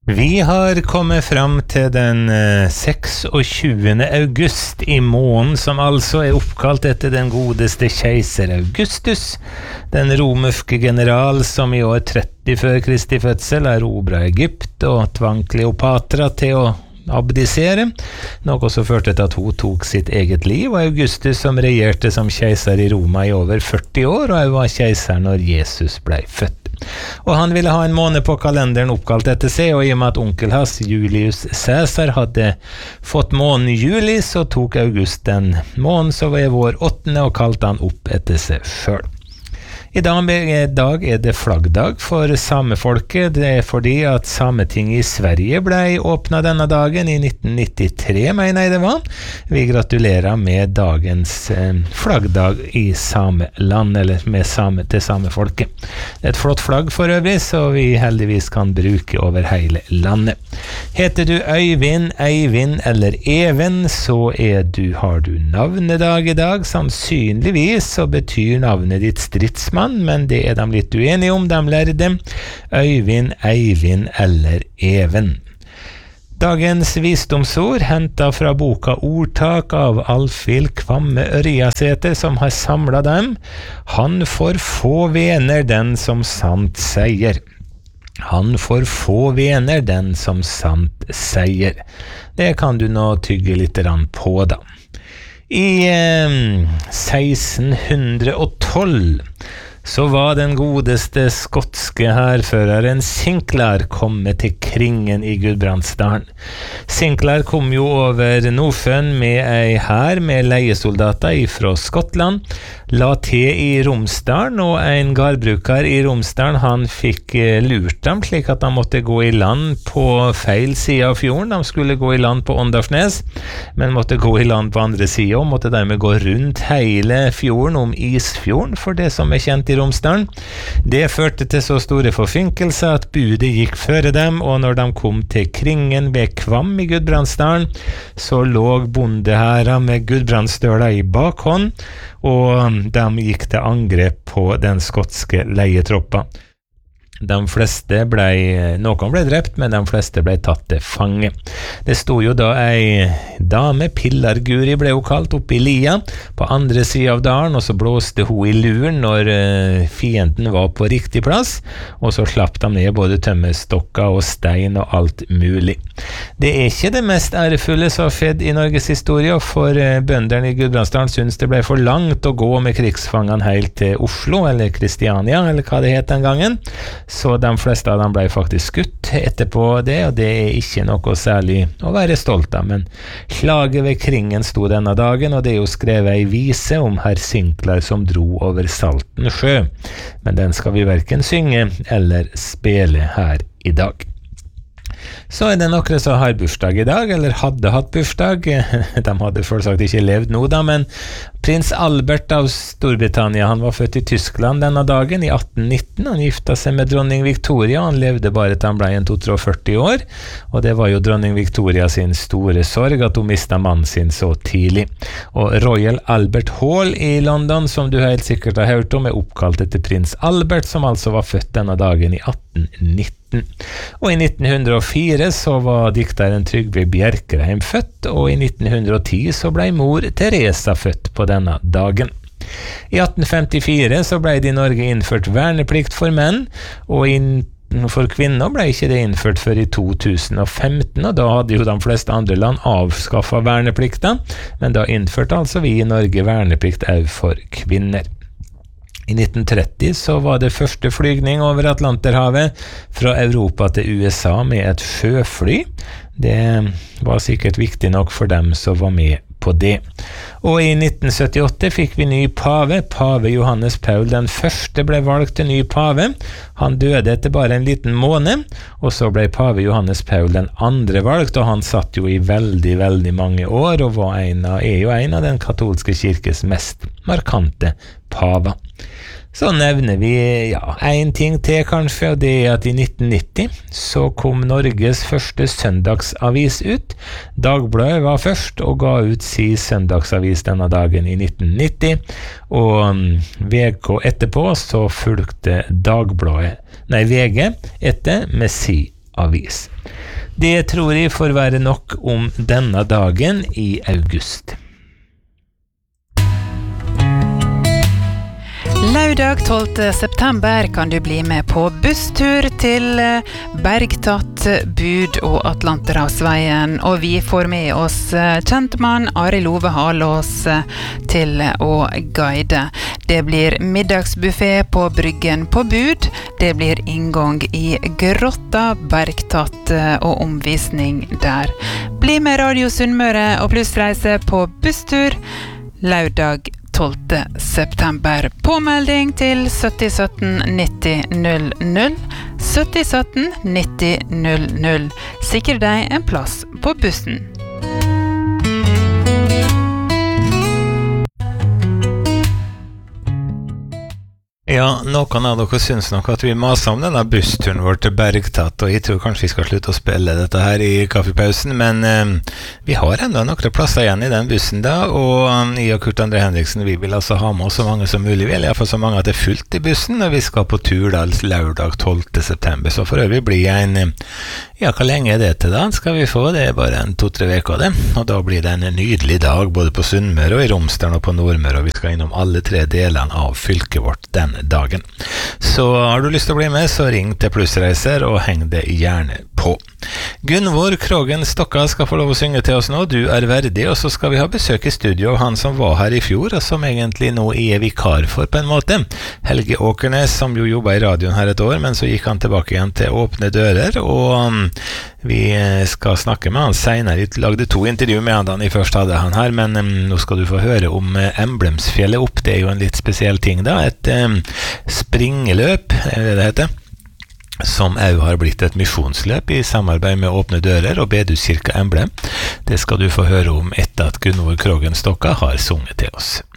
Vi har kommet fram til den 26. august i måneden, som altså oppkalt etter den godeste keiser Augustus, den romerske general som i år 30 før Kristi fødsel erobret Egypt og tvang Kleopatra til å abdisere, noe som førte til at hun tok sitt eget liv, og Augustus som regjerte som keiser i Roma i over 40 år, og var keiser når Jesus ble født. Og han ville ha en måned på kalenderen oppkalt etter seg, og i og med at onkel hans, Julius Caesar, hadde fått måneden juli, så tok August den måneden som var vår 8. og kalte han opp etter seg selv. I dag det flaggdag for samefolket. Det fordi at Sametinget i Sverige ble åpnet denne dagen i 1993, mener jeg det var. Vi gratulerer med dagens flaggdag i sameland, eller til samefolket. Det et flott flagg for øvrig, så vi heldigvis kan bruke over hele landet. Heter du Øyvind, Eivind eller Even, så har du navnedag i dag. Sannsynligvis så betyr navnet ditt stridsmann, men det de litt uenige om, de lærde Øyvind, Eivind eller Even. Dagens visdomsord hentet fra boka Ordtak av Alfhild Kvamme Ørjasæter, som har samlet dem. Han får få vener den som sant sier. Han får få vener den som sant sier. Det kan du nå tygge litt på da. I 1612 så var den godeste skotske hærføreren Sinclair kommet til Kringen i Gudbrandsdalen. Sinclair kom jo over Norfjorden med ei hær med leiesoldater fra Skottland, la til i Romsdalen, og en gardbruker i Romsdalen, han fikk lurt dem slik at de måtte gå i land på feil side av fjorden. De skulle gå i land på Åndalsnes, men måtte gå i land på andre siden, og måtte dermed gå rundt hele fjorden om Isfjorden, for det som kjent i Romsdalen. Det førte til så store forfinkelser at budet gikk føre dem, og når de kom til Kringen ved Kvam i Gudbrandsdalen, så lå bondehæra med Gudbrandsdøla i bakhånd, og de gikk til angrep på den skotske leietroppa. Noen ble drept, men de fleste ble tatt til fange. Det stod jo da ei dame, Pillarguri ble hun kalt, oppe i lia, på andre siden av dalen, og så blåste hun i luren når fienden var på riktig plass, og så slapp de ned både tømmerstokker og stein og alt mulig. Det ikke det mest ærefulle som har skjedd i Norges historie, for bønderne i Gudbrandsdalen syntes det ble for langt å gå med krigsfangene helt til Oslo, eller Kristiania, eller hva det het den gangen. Så de fleste av dem ble faktisk skutt etterpå det, og det ikke noe særlig å være stolt av. Men slaget ved Kringen stod denne dagen, og det jo skrevet ei vise om herr Sinclair som dro over Salten sjø. Men den skal vi hverken synge eller spille her i dag. Så det noen som har bursdag i dag, eller hadde hatt bursdag. De hadde selvsagt ikke levd nå da, men prins Albert av Storbritannia, han var født i Tyskland denne dagen i 1819. Han gifta seg med dronning Victoria, han levde bare til han ble 42 år, og det var jo dronning Victoria sin store sorg at hun mistet mannen sin så tidlig. Og Royal Albert Hall i London, som du helt sikkert har hørt om, oppkalt etter prins Albert, som altså var født denne dagen i 1819. Og i 1904 så var dikteren Trygve Bjerkreim født, og i 1910 så ble mor Teresa født på denne dagen. I 1854 så ble det i Norge innført verneplikt for menn, og for kvinner ble ikke det innført før i 2015, og da hadde jo de fleste andre land avskaffet verneplikta, men da innførte altså vi i Norge verneplikt også for kvinner. I 1930 så var det første flygning over Atlanterhavet fra Europa til USA med et sjøfly. Det var sikkert viktig nok for dem som var med på det. Og i 1978 fikk vi ny pave. Pave Johannes Paul den første ble valgt til ny pave. Han døde etter bare en liten måned, og så ble pave Johannes Paul den andre valgt, og han satt jo i veldig, veldig mange år, og er jo en av den katolske kirkes mest markante paver. Så nevner vi en ting til kanskje, og det at i 1990 så kom Norges første søndagsavis ut. Dagbladet var først og ga ut sin søndagsavis denne dagen i 1990, og VG etterpå så fulgte VG etter med sin avis. Det tror jeg får være nok om denne dagen i august. Lørdag 12. september kan du bli med på busstur til Bergtatt, Bud og Atlanterhavsveien, og vi får med oss kjentmann Arild Ove Halås til å guide. Det blir middagsbuffet på Bryggen på Bud, det blir inngang i Grotta Bergtatt og omvisning der. Bli med Radio Sunnmøre og Plussreise på busstur lørdag 12. september. Påmelding til 7017 90 00. 7017 90 00. Sikre deg en plass på bussen. Ja, noen av dere synes nok at vi maser om denne bussturen vår til Bergtatt, og jeg tror kanskje vi skal slutte å spille dette her i kaffepausen, men vi har enda noen plasser igjen i den bussen da, og jeg og Kurt André Henriksen, vi vil altså ha med oss så mange som mulig, vel, i hvert fall så mange at det er fullt i bussen, og vi skal på Turdals lørdag 12. september, så for øvrig blir jeg ja, hvor lenge er det til da? Skal vi få? Det er bare 2-3 veker det, og da blir det en nydelig dag, både på Sunnmøre og i Romsdalen og på Nordmøre, og vi skal innom alle 3 delene av fylket vårt den dagen. Så har du lyst til å bli med, så ring til Plussreiser og heng det gjerne på. Gunvor Krogen Stokka skal få lov å synge til oss nå. Du er verdig, og så skal vi ha besøk i studio av han som var her i fjor, og som egentlig nå er vikar for på en måte. Helge Åkernes, som jo jobbet i radioen her et år, men så gikk han tilbake igjen til Åpne dører, og vi skal snakke med han senere. Vi lagde 2 intervju med han da vi først hadde han her, men nå skal du få høre om Emblemsfjellet opp. Det er jo en litt spesiell ting da, et springeløp, er det heter, som også har blitt et misjonsløp i samarbeid med Åpne dører og Bedehuskirka Emblem. Det skal du få høre om etter at Gunvor Krogen Stokka har sunget til oss.